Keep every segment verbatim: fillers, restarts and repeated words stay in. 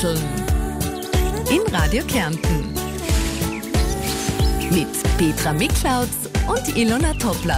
Garteln. In Radio Kärnten. Mit Petra Miklautz und Ilona Toppler.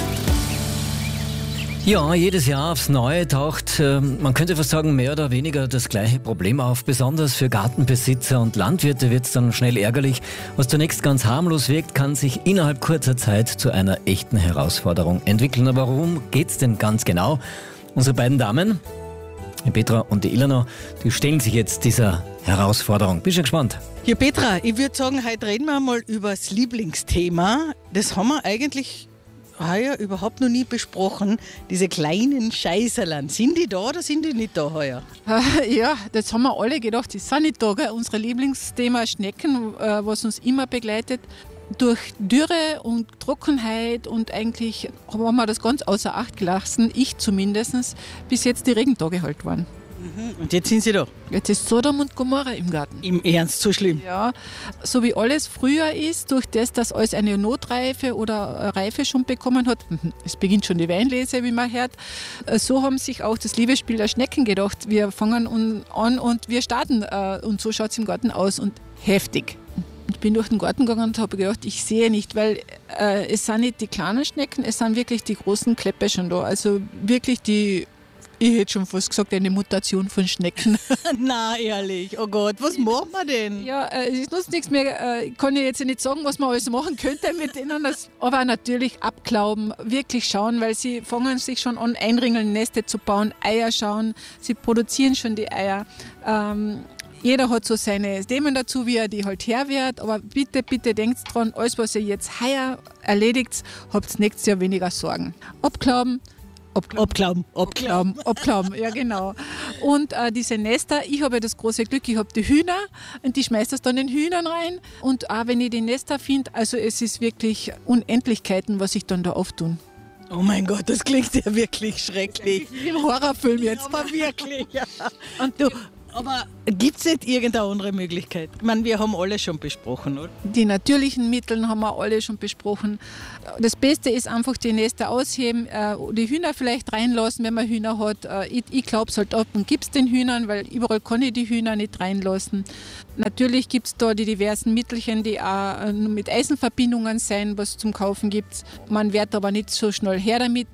Ja, jedes Jahr aufs Neue taucht, äh, man könnte fast sagen, mehr oder weniger das gleiche Problem auf. Besonders für Gartenbesitzer und Landwirte wird es dann schnell ärgerlich. Was zunächst ganz harmlos wirkt, kann sich innerhalb kurzer Zeit zu einer echten Herausforderung entwickeln. Aber worum geht's denn ganz genau? Unsere beiden Damen, die Petra und die Ilona, die stellen sich jetzt dieser Herausforderung. Bin schon gespannt. Ja, Petra, ich würde sagen, heute reden wir mal über das Lieblingsthema. Das haben wir eigentlich heuer überhaupt noch nie besprochen. Diese kleinen Scheißerlern. Sind die da oder sind die nicht da heuer? Äh, ja, das haben wir alle gedacht. Die sind nicht da. Gell? Unser Lieblingsthema Schnecken, äh, was uns immer begleitet. Durch Dürre und Trockenheit und eigentlich haben wir das ganz außer Acht gelassen, ich zumindest, bis jetzt die Regentage halt waren. Und jetzt sind sie da. Jetzt ist Sodom und Gomorra im Garten. Im Ernst, so schlimm? Ja, so wie alles früher ist, durch das, dass alles eine Notreife oder eine Reife schon bekommen hat, es beginnt schon die Weinlese, wie man hört, so haben sich auch das Liebesspiel der Schnecken gedacht. Wir fangen an und wir starten und so schaut es im Garten aus und heftig. Ich bin durch den Garten gegangen und habe gedacht, ich sehe nicht, weil äh, es sind nicht die kleinen Schnecken, es sind wirklich die großen Kleppe schon da. Also wirklich die, ich hätte schon fast gesagt, eine Mutation von Schnecken. Na, ehrlich, oh Gott, was machen wir denn? Ja, äh, es nutzt nichts mehr. Äh, ich kann ja jetzt nicht sagen, was man alles machen könnte mit denen. Das, aber natürlich abglauben, wirklich schauen, weil sie fangen sich schon an, Einringeln, Neste zu bauen, Eier schauen, sie produzieren schon die Eier. Ähm, Jeder hat so seine Themen dazu, wie er die halt herwehrt. Aber bitte, bitte denkt dran, alles, was ihr jetzt heuer erledigt, habt ihr nächstes Jahr weniger Sorgen. Abglauben, Abglauben, abglauben. abglauben, abglauben, ja genau. Und äh, diese Nester, ich habe ja das große Glück, ich habe die Hühner und die schmeißt das dann den Hühnern rein. Und auch wenn ich die Nester finde, also es ist wirklich Unendlichkeiten, was ich dann da auftun. Oh mein Gott, das klingt ja wirklich schrecklich. Wie im Horrorfilm jetzt. Aber wirklich, ja. Und du... Aber gibt es nicht irgendeine andere Möglichkeit? Ich meine, wir haben alles schon besprochen, oder? Die natürlichen Mittel haben wir alle schon besprochen. Das Beste ist einfach die Nester ausheben, die Hühner vielleicht reinlassen, wenn man Hühner hat. Ich, ich glaube es halt ab und gibt es den Hühnern, weil überall kann ich die Hühner nicht reinlassen. Natürlich gibt es da die diversen Mittelchen, die auch mit Eisenverbindungen sein, was es zum Kaufen gibt. Man wird aber nicht so schnell her damit.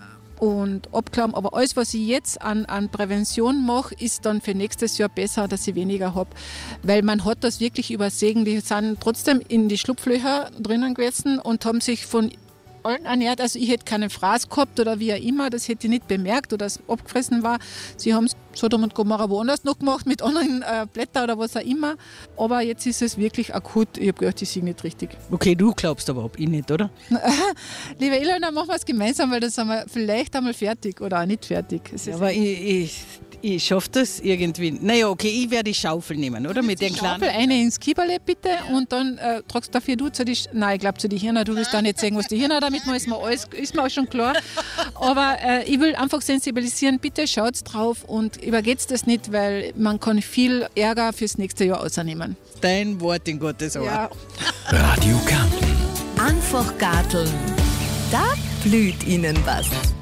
Und abklappen. Aber alles, was ich jetzt an, an Prävention mache, ist dann für nächstes Jahr besser, dass ich weniger habe. Weil man hat das wirklich übersehen. Die sind trotzdem in die Schlupflöcher drinnen gewesen und haben sich von allen ernährt. Also ich hätte keinen Fraß gehabt oder wie auch immer, das hätte ich nicht bemerkt oder es abgefressen war. Sie haben es Sodom und Gomorra woanders noch gemacht, mit anderen äh, Blättern oder was auch immer. Aber jetzt ist es wirklich akut. Ich habe gedacht, ich sehe nicht richtig. Okay, du glaubst aber, ob ich nicht, oder? Liebe Ilona, machen wir es gemeinsam, weil dann sind wir vielleicht einmal fertig oder auch nicht fertig. Es Ja, ist aber ich, ich, ich schaffe das irgendwie. Naja, okay, ich werde die Schaufel nehmen, oder? Mit den kleinen. Schaufel, eine ins Kieberle bitte und dann äh, tragst du dafür du zu die... Nein, ich glaube zu die Hirner, du willst da nicht sagen, was die Hirner damit machen, ist mir, alles, ist mir auch schon klar. Aber äh, ich will einfach sensibilisieren, bitte schaut drauf und übergeht das nicht, weil man kann viel Ärger fürs nächste Jahr ausnehmen. Dein Wort in Gottes Ohr. Ja. Radio Kärnten. Einfach Garteln. Da blüht Ihnen was.